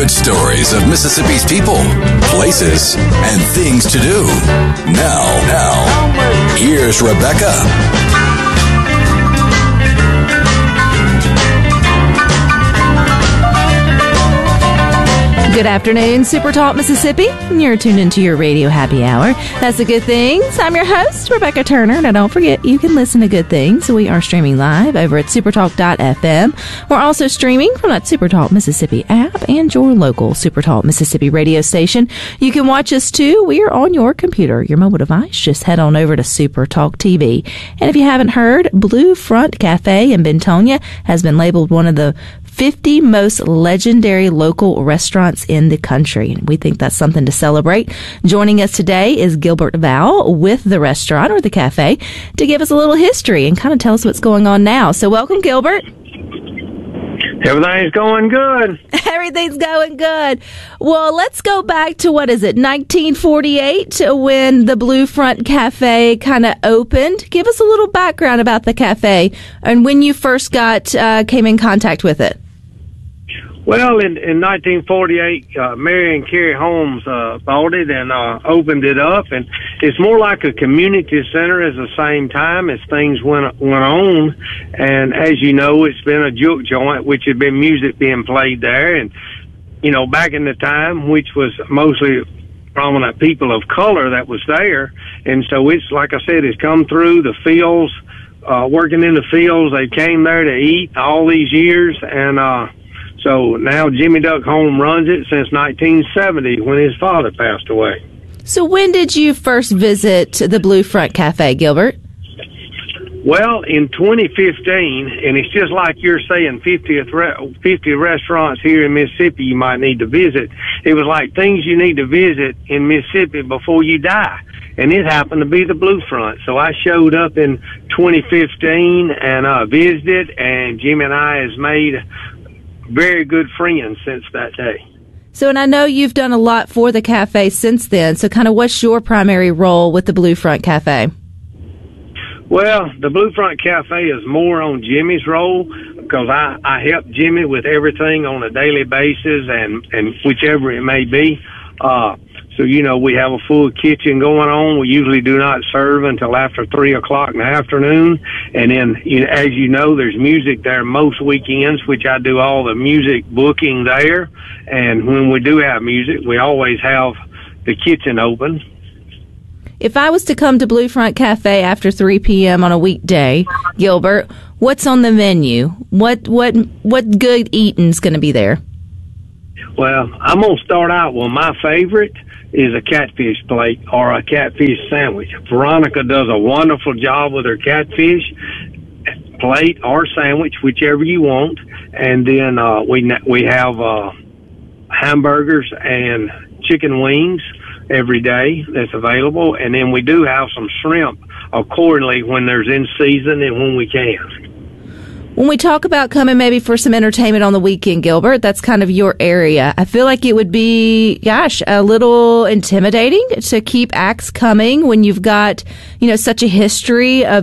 Good stories of Mississippi's people, places, and things to do. Now, here's Rebecca. Good afternoon, Super Talk Mississippi. You're tuned into your radio happy hour. That's the Good Things. I'm your host, Rebecca Turner. Now, don't forget, you can listen to Good Things. We are streaming live over at supertalk.fm. We're also streaming from that Supertalk Mississippi app and your local Supertalk Mississippi radio station. You can watch us, too. We are on your computer, your mobile device. Just head on over to Supertalk TV. And if you haven't heard, Blue Front Cafe in Bentonia has been labeled one of the 50 most legendary local restaurants in the country. We think that's something to celebrate. Joining us today is Gilbert Val with the restaurant or the cafe to give us a little history and kind of tell us what's going on now. So welcome, Gilbert. Everything's going good. Everything's going good. Well, let's go back to, 1948 when the Blue Front Cafe kind of opened. Give us a little background about the cafe and when you first came in contact with it. Well, in 1948, Mary and Carrie Holmes bought it and opened it up, and it's more like a community center at the same time as things went on. And as you know, it's been a juke joint, which had been music being played there. And, you know, back in the time, which was mostly prominent people of color that was there. And so it's, like I said, it's come through the fields, working in the fields. They came there to eat all these years, and so now Jimmy Duck Holmes runs it since 1970 when his father passed away. So when did you first visit the Blue Front Cafe, Gilbert? Well, in 2015, and it's just like you're saying, 50 restaurants here in Mississippi you might need to visit. It was like things you need to visit in Mississippi before you die. And it happened to be the Blue Front. So I showed up in 2015 and visited, and Jimmy and I has made very good friends since that day. So, and I know you've done a lot for the cafe since then. So kind of what's your primary role with the Blue Front Cafe? Well, the Blue Front Cafe is more on Jimmy's role because I help Jimmy with everything on a daily basis and whichever it may be. So, you know, we have a full kitchen going on. We usually do not serve until after 3 o'clock in the afternoon. And then, as you know, there's music there most weekends, which I do all the music booking there. And when we do have music, we always have the kitchen open. If I was to come to Blue Front Cafe after 3 p.m. on a weekday, Gilbert, what's on the menu? What good eating's going to be there? Well, I'm going to start out with my favorite is a catfish plate or a catfish sandwich. Veronica does a wonderful job with her catfish plate or sandwich, whichever you want. And then we have hamburgers and chicken wings every day that's available. And then we do have some shrimp accordingly when there's in season and when we can. When we talk about coming maybe for some entertainment on the weekend, Gilbert, that's kind of your area. I feel like it would be, a little intimidating to keep acts coming when you've got, such a history of